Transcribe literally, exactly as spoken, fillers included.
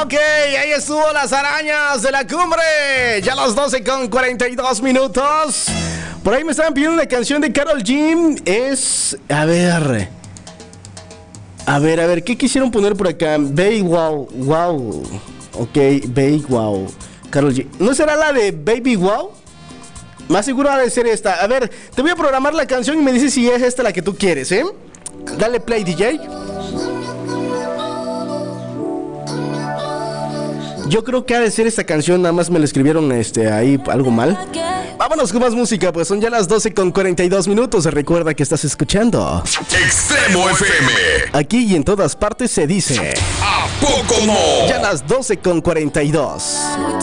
Ok, ahí estuvo Las Arañas de la Cumbre. Ya las doce con cuarenta y dos minutos. Por ahí me estaban pidiendo una canción de Karol G. Es... A ver... A ver, a ver, ¿qué quisieron poner por acá? Baby Wow, Wow. Ok, Baby Wow. Karol G. ¿No será la de Baby Wow? Más seguro ha de ser esta. A ver, te voy a programar la canción y me dices si es esta la que tú quieres, ¿eh? Dale play, D J. Yo creo que ha de ser esta canción, nada más me la escribieron este, ahí algo mal. Vámonos con más música, pues son ya las doce con cuarenta y dos minutos. Recuerda que estás escuchando Extremo F M. Aquí y en todas partes se dice ¿A poco no? ya las doce con cuarenta y dos.